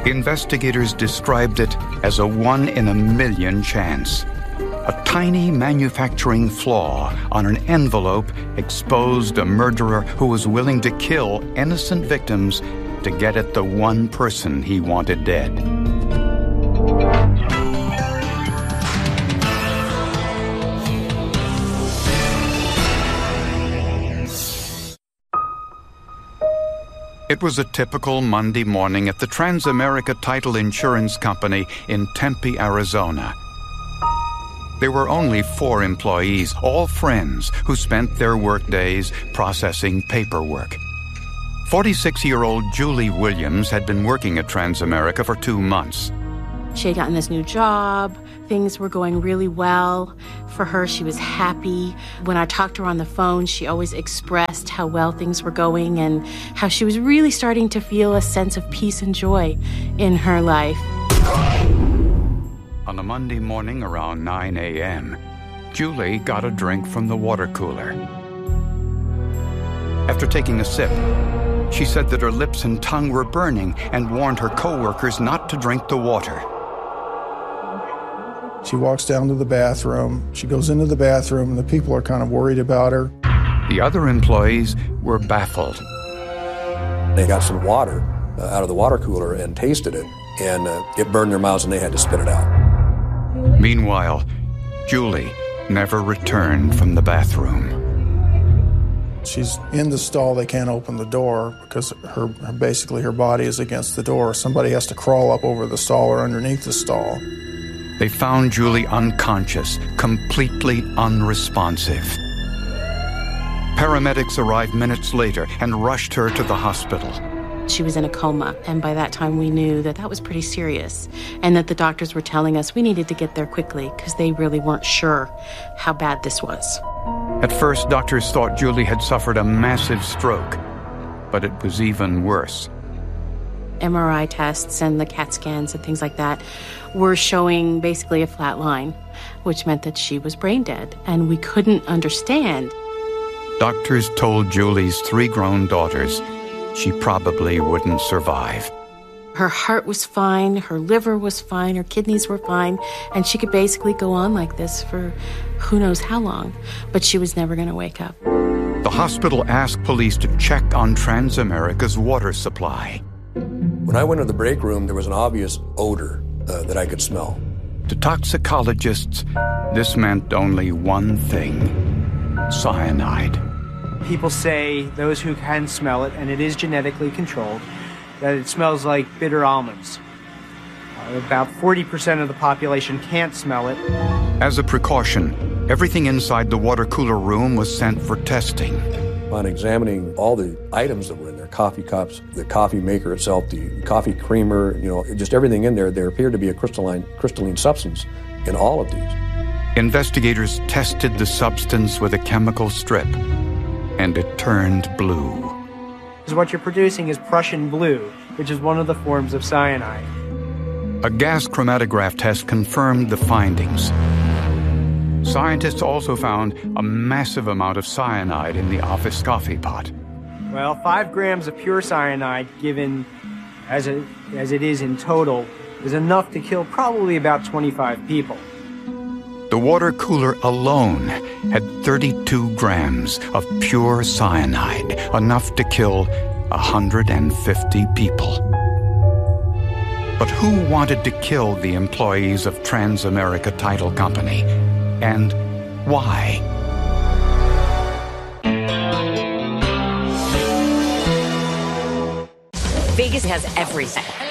Investigators described it as a 1-in-a-million chance. A tiny manufacturing flaw on an envelope exposed a murderer who was willing to kill innocent victims to get at the one person he wanted dead. It was a typical Monday morning at the Transamerica Title Insurance Company in Tempe, Arizona. There were only 4 employees, all friends, who spent their workdays processing paperwork. 46-year-old Julie Williams had been working at Transamerica for 2 months. She had gotten this new job. Things were going really well. For her, she was happy. When I talked to her on the phone, she always expressed how well things were going and how she was really starting to feel a sense of peace and joy in her life. On a Monday morning around 9 a.m., Julie got a drink from the water cooler. After taking a sip, she said that her lips and tongue were burning and warned her co-workers not to drink the water. She walks down to the bathroom. She goes into the bathroom, and the people are kind of worried about her. The other employees were baffled. They got some water out of the water cooler and tasted it, and it burned their mouths, and they had to spit it out. Meanwhile, Julie never returned from the bathroom. She's in the stall. They can't open the door because basically her body is against the door. Somebody has to crawl up over the stall or underneath the stall. They found Julie unconscious, completely unresponsive. Paramedics arrived minutes later and rushed her to the hospital. She was in a coma, and by that time we knew that that was pretty serious, and that the doctors were telling us we needed to get there quickly because they really weren't sure how bad this was. At first, doctors thought Julie had suffered a massive stroke, but it was even worse. MRI tests and the CAT scans and things like that were showing basically a flat line, which meant that she was brain dead, and we couldn't understand. Doctors told Julie's 3 grown daughters she probably wouldn't survive. Her heart was fine, her liver was fine, her kidneys were fine, and she could basically go on like this for who knows how long, but she was never going to wake up. The hospital asked police to check on Transamerica's water supply. When I went to the break room, there was an obvious odor that I could smell. To toxicologists, this meant only one thing: cyanide. People say, those who can smell it, and it is genetically controlled, that it smells like bitter almonds. About 40% of the population can't smell it. As a precaution, everything inside the water cooler room was sent for testing. On examining all the items that were in there, coffee cups, the coffee maker itself, the coffee creamer, just everything in there, there appeared to be a crystalline substance in all of these. Investigators tested the substance with a chemical strip, and it turned blue. Because what you're producing is Prussian blue, which is one of the forms of cyanide. A gas chromatograph test confirmed the findings. Scientists also found a massive amount of cyanide in the office coffee pot. Well, 5 grams of pure cyanide, given as it is in total, is enough to kill probably about 25 people. The water cooler alone had 32 grams of pure cyanide, enough to kill 150 people. But who wanted to kill the employees of Transamerica Title Company? And why? Vegas has everything.